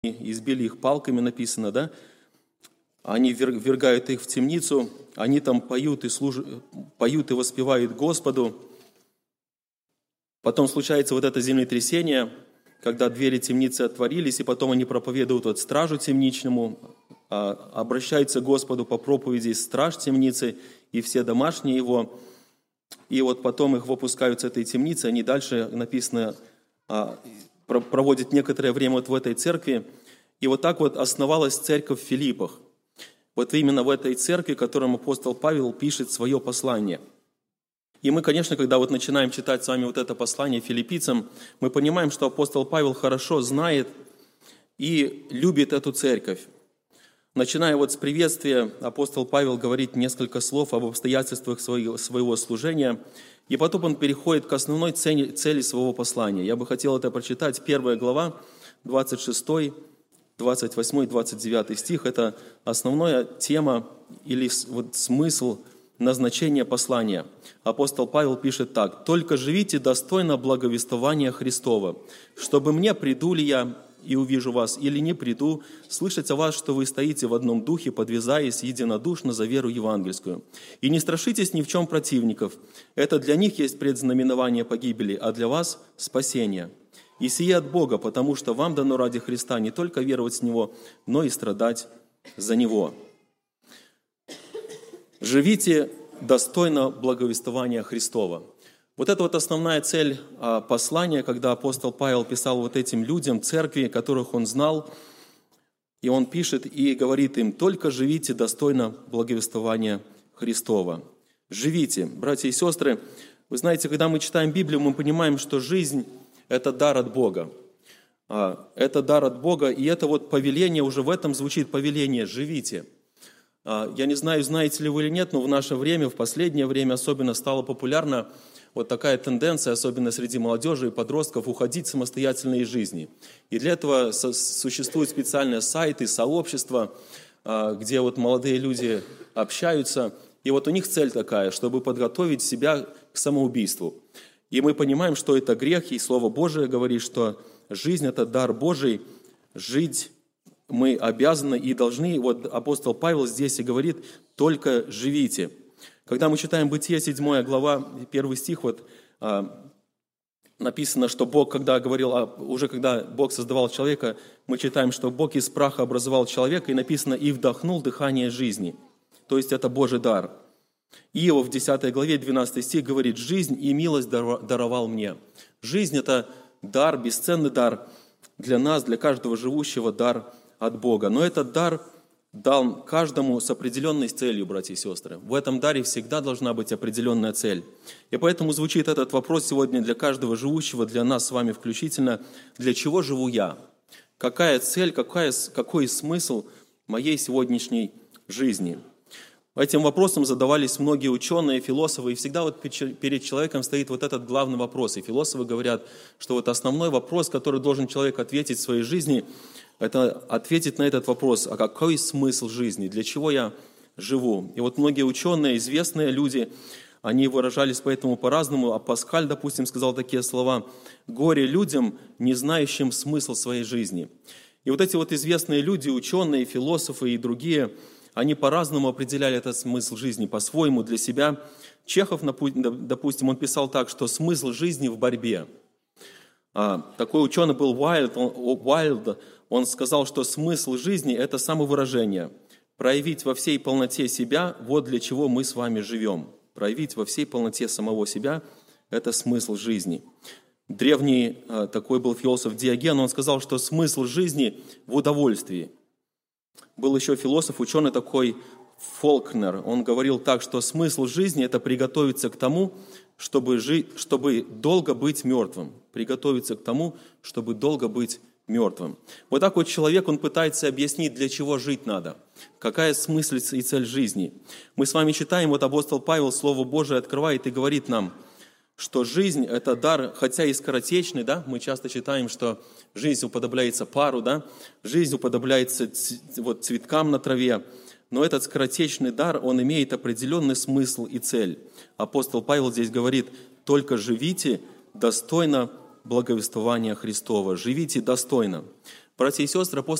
избили их палками, написано, да? Они ввергают их в темницу, они там поют и воспевают Господу. Потом случается вот это землетрясение, когда двери темницы отворились, и потом они проповедуют вот стражу темничному, обращаются к Господу по проповеди страж темницы и все домашние его. И вот потом их выпускают с этой темницы, они дальше, написано, проводят некоторое время вот в этой церкви. И вот так вот основалась церковь в Филиппах. Вот именно в этой церкви, которому апостол Павел пишет свое послание. И мы, конечно, когда вот начинаем читать с вами вот это послание филиппийцам, мы понимаем, что апостол Павел хорошо знает и любит эту церковь. Начиная вот с приветствия, апостол Павел говорит несколько слов об обстоятельствах своего служения, и потом он переходит к основной цели своего послания. Я бы хотел это прочитать. 1 глава, 26, 28, 29 стих. Это основная тема или вот смысл назначения послания. Апостол Павел пишет так: «Только живите достойно благовествования Христова, чтобы мне, приду ли я и увижу вас, или не приду, слышать о вас, что вы стоите в одном духе, подвязаясь единодушно за веру евангельскую. И не страшитесь ни в чем противников. Это для них есть предзнаменование погибели, а для вас – спасение. И сие от Бога, потому что вам дано ради Христа не только веровать в Него, но и страдать за Него». Живите достойно благовествования Христова. Вот это вот основная цель послания, когда апостол Павел писал вот этим людям, церкви, которых он знал, и он пишет и говорит им: «Только живите достойно благовествования Христова». Живите, братья и сестры. Вы знаете, когда мы читаем Библию, мы понимаем, что жизнь – это дар от Бога. Это дар от Бога, и это вот повеление, уже в этом звучит повеление «живите». Я не знаю, знаете ли вы или нет, но в наше время, в последнее время особенно стало популярно вот такая тенденция, особенно среди молодежи и подростков, уходить самостоятельно из жизни. И для этого существуют специальные сайты, сообщества, где вот молодые люди общаются. И вот у них цель такая, чтобы подготовить себя к самоубийству. И мы понимаем, что это грех, и Слово Божие говорит, что жизнь – это дар Божий, жить мы обязаны и должны. Вот апостол Павел здесь и говорит: «Только живите». Когда мы читаем Бытие, 7 глава, 1 стих, вот написано, что Бог, когда Бог создавал человека, мы читаем, что Бог из праха образовал человека, и написано: «И вдохнул дыхание жизни». То есть это Божий дар. Иов в 10 главе, 12 стих говорит: «Жизнь и милость даровал мне». Жизнь – это дар, бесценный дар для нас, для каждого живущего, дар от Бога. Но этот дар дал каждому с определенной целью, братья и сестры. В этом даре всегда должна быть определенная цель. И поэтому звучит этот вопрос сегодня для каждого живущего, для нас с вами включительно: для чего живу я? Какая цель, какой смысл моей сегодняшней жизни? Этим вопросом задавались многие ученые, философы, и всегда вот перед человеком стоит вот этот главный вопрос. И философы говорят, что вот основной вопрос, который должен человек ответить в своей жизни, это ответить на этот вопрос: а какой смысл жизни, для чего я живу? И вот многие ученые, известные люди, они выражались поэтому по-разному. А Паскаль, допустим, сказал такие слова: «Горе людям, не знающим смысл своей жизни». И вот эти вот известные люди, ученые, философы и другие, они по-разному определяли этот смысл жизни, по-своему, для себя. Чехов, допустим, он писал так, что смысл жизни в борьбе. Такой ученый был Уайлд, он сказал, что смысл жизни – это самовыражение. Проявить во всей полноте себя – вот для чего мы с вами живем. Проявить во всей полноте самого себя – это смысл жизни. Древний такой был философ Диоген, он сказал, что смысл жизни в удовольствии. Был еще философ, ученый такой Фолкнер, он говорил так, что смысл жизни – это приготовиться к тому, чтобы долго быть мертвым. Приготовиться к тому, чтобы долго быть мертвым. Вот так вот человек, он пытается объяснить, для чего жить надо, какая смысл и цель жизни. Мы с вами читаем, вот апостол Павел Слово Божие открывает и говорит нам, что жизнь – это дар, хотя и скоротечный, да, мы часто читаем, что жизнь уподобляется пару, да, жизнь уподобляется вот цветкам на траве, но этот скоротечный дар, он имеет определенный смысл и цель. Апостол Павел здесь говорит: «Только живите достойно благовествования Христова». Живите достойно. Братья и сестры, апостол